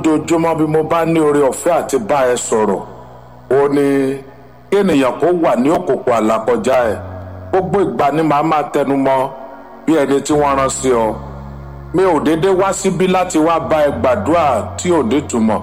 lójoojúmọ́ bí mo bá ní oore ọ̀fẹ́ àti bá ẹ sọ̀rọ̀ ó ní kí ènìyàn kó wà ní òkùnkùn àlàkọjá ẹ̀ gbogbo ìgbà ni màá máa tẹnu mọ́ bí ẹni tí wọ́n rán sí ọ. mi ò déédéé wá síbí láti wá bá ẹ gbàdúrà tí ò nítumọ̀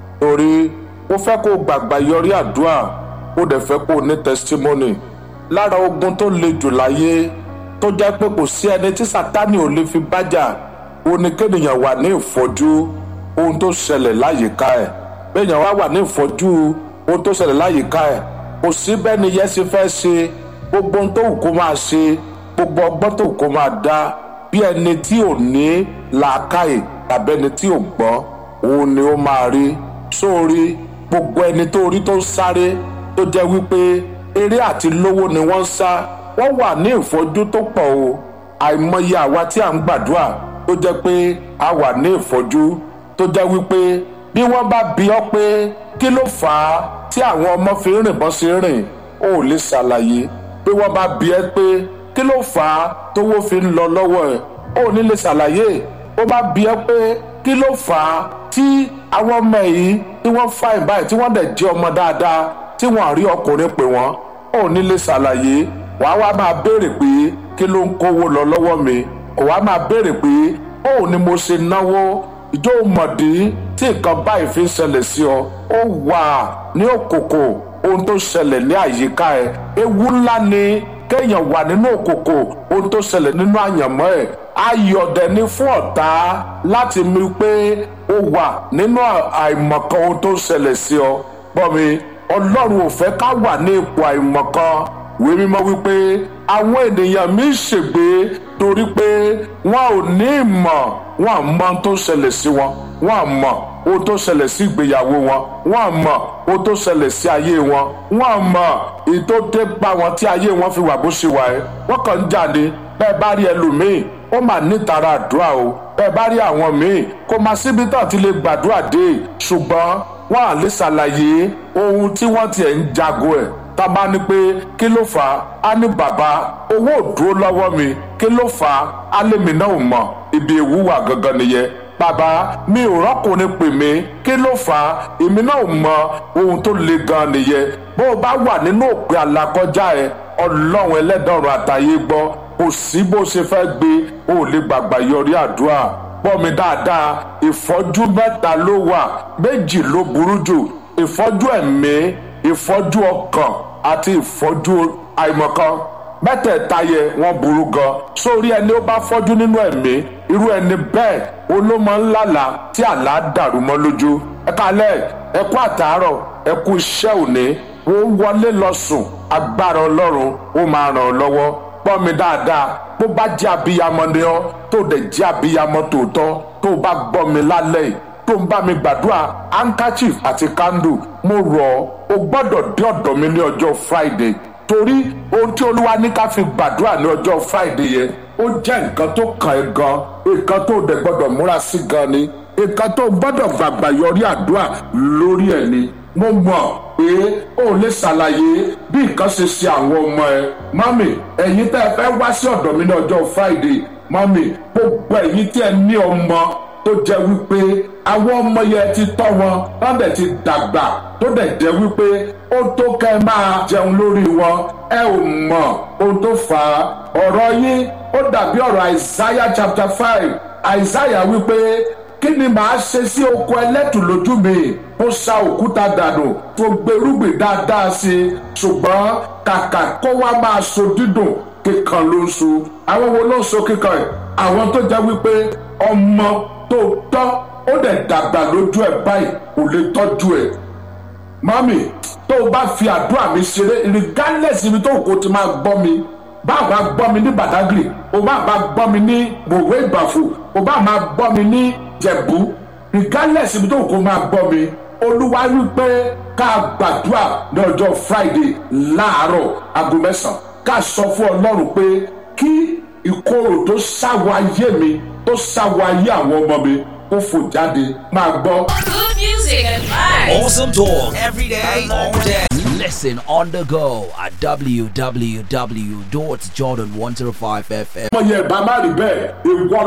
torí mo fẹ́ kó gbàgbà yọrí àdúrà ó dẹ̀ fẹ́ kó ní testimony. lára ogun tó le jù láyé tó jẹ́ pé kò sí ẹni tí Sátánì ò lè fi bájà ó ní kéèyàn wà ní ìfọ́jú ohun tó ṣẹlẹ̀ láyìíká ẹ̀ béèyàn wá wà ní ìfọ́jú ohun tó ṣẹlẹ̀ láyìíká ẹ̀ kò sí bẹ́ẹ̀ ni yẹn ṣe fẹ́ ṣe gbogbo ohun tó wù kó máa ṣe gbogbo ọgbọ́n tó wù kó máa dá bí ẹni tí ò ní làákàyè tàbí ẹni tí ò gbọ́ òun ni ó máa rí sórí gbogbo ẹni tó rí tó ń sáré tó jẹ́ wípé eré àti lówó ni wọ́n ń sá wọ́n wà ní ìfọ́jú tó pọ̀ o àìmọye àwa tí à ń gbàdúrà tó jẹ́ pé a wà ní ìfọ́jú tó jẹ́ wípé bí wọ́n bá bi ọ́ pé kí ló fà á tí àwọn ọmọ fi ń rìn bọ́n ṣe ń rìn ó lè ṣàlàyé bí wọ́n bá bi ẹ́ pé kí ló fà á tówó fi ń lọ lọ́wọ́ ẹ̀ ó ní lè ṣàlàyé ó bá bi ẹ́ pé kí ló fà á tí àwọn ọmọ yìí tí wọ́n fà ẹ̀ báyìí tí wọ́n dẹ̀ jẹ́ ọmọ dáadáa tí wọ́n àrí ọkùnrin pè wọ́n ó ní lè ṣàlàyé wàá wá máa béèrè pé kí ló ń kówó lọ lọ́wọ́ mi wàá máa béèrè pé ó ní mo ṣe náwó ìjọ mọ̀dí tí nǹkan báyìí fi ń ṣẹlẹ̀ sí ọ ó wà ní òkòkò ohun tó ṣẹlẹ̀ ní àyíká ẹ ewu ńlá ni kéèyàn wà nínú òkòkò ohun tó ṣẹlẹ̀ nínú àyànmọ́ ẹ ayọ̀dẹ̀ ni fún ọ̀tá láti mú pé ó wà nínú àìmọ̀kan ohun tó ṣẹlẹ̀ sí ọ gbọ́ mi Ọlọ́run ò fẹ́ ká wà ní ipò àìmọ̀kan ìwé mímọ́ wípé àwọn ènìyàn mi ṣègbé torí pé wọn ò ní ìmọ̀ wọn à mọ ohun tó ṣẹlẹ̀ sí wọn wọn à mọ ohun tó ṣẹlẹ̀ sí ìgbéyàwó wọn wọn à mọ ohun tó ṣẹlẹ̀ sí ayé wọn wọn à mọ èyí tó dé bá wọn tí ayé wọn fi wà bó ṣe wà ẹ́ wọ́n kàn ń jáde bẹ́ẹ̀ bá rí ẹlòmíì ó mà nítara àdúrà o bẹ́ẹ̀ bá rí àwọn míì kó máa síbi tán ti lè gbàdúrà dé ṣùgbọ́n wọn à lè ṣàlàyé ohun tí wọ́n tiẹ̀ ń jago ẹ̀ tá bá ní pé kí ló fà á ní bàbá owó ò dúró lọ́wọ́ mi kí ló fà á lèmi náà ò mọ̀ ibi ewu wà gangan nìyẹn bàbá mi ò rọ́kùnrin pè mí kí ló fà á èmi náà ò mọ ohun tó le gan nìyẹn bó o bá wà nínú òpin àlàkọjá ẹ Ọlọ́run ẹlẹ́dọ̀rùn àtayé gbọ́ kò sí bó ṣe fẹ́ gbé o ò lè gbàgbà yọrí àdúrà gbọ́ mi dáadáa ìfọ́jú mẹ́ta ló wà méjì ló burú jù ìfọ́jú ẹ̀mí ìfọ́jú ọkàn àti ìfọ́jú àìmọ̀kan mẹ́tẹ̀ẹ̀ta yẹ wọ́n burú gan sórí ẹni ó bá fọ́jú nínú ẹ̀mí irú ẹni bẹ́ẹ̀ olómọ ńláńlá tí àlá dàrú mọ́ lójú ẹ kálẹ̀ ẹ kú àtàárọ̀ ẹ kú iṣẹ́ òní ó wọlé lọ sùn agbára Ọlọ́run ó máa ràn ọ́ lọ́wọ́ gbọ́ mi dáadáa bó bá jẹ́ abiyamọ ni ọ́ tó dẹ̀ jẹ́ abiyamọ tòótọ́ tó bá gbọ́ mi lálẹ́ yìí tó ń bá mi gbàdúrà handkerchief àti candle mo rọ̀ ọ́ o gbọ́dọ̀ dé ọ̀dọ̀ mi ní ọjọ́ Friday torí ohun tí Olúwa ní ká fi gbàdúrà ní ọjọ́ Friday yẹn ó jẹ́ nǹkan tó kàn ẹ́ gan nǹkan tó dẹ̀ gbọ́dọ̀ múra sí gan ni nǹkan tó gbọ́dọ̀ gbàgbà yọrí àdúrà lórí ẹ̀ ni mo mọ̀ pé ó lè ṣàlàyé bí nǹkan ṣe ṣe àwọn ọmọ ẹ mami ẹ̀yin tẹ́ ẹ fẹ́ wá sí ọ̀dọ̀ mi ní ọjọ́ Friday mami gbogbo ẹ̀yin tí ẹ ní ọmọ tó jẹ́ wípé àwọn ọmọ yẹn ti tọ́ wọn wọ́n dẹ̀ ti dàgbà tó dẹ̀ jẹ́ wípé ó tó kẹ́ máa jẹun lórí wọn ẹ ò mọ̀ ohun tó fà á ọ̀rọ̀ yín ó dàbí ọ̀rọ̀ Isaiah chapter 5 Isaiah wípé kí ni màá ṣe sí oko ẹlẹ́tù lójú mi ó sa òkúta dànù tó gbèrúgbìn dáadáa sí i ṣùgbọ́n kàkà kó wá máa so dídùn kíkan ló ń so àwọn wo ló ń so kíkan ẹ̀ àwọn tó jẹ́ wípé ọmọ tó tọ́ ó dẹ̀ dàgbà lójú ẹ̀ báyìí kò lè tọ́jú ẹ̀ mami tó o bá fi àdúrà mi ṣeré regardless ibi tó kò ti máa gbọ́ mi bá a máa gbọ́ mi ní Badagry o bá a máa gbọ́ mi ní Mòwe Ìbàfò o bá a máa gbọ́ mi ní Jẹ̀bú regardless ibi tó kò máa gbọ́ mi Olúwa wí pé ká gbàdúrà ní ọjọ́ Friday láàárọ̀ aago 9 ká sọ fún Ọlọ́run pé kí ìkorò tó ṣàwọ̀ ayé mi tó ṣàwọ̀ ayé àwọn ọmọ mi ó fò jáde máa gbọ́. Good music and vibes. Awesome talk every day, all day. Listen on the go at www.jordan105fm. ọmọ yẹn bá má rí bẹ́ẹ̀ ìwọ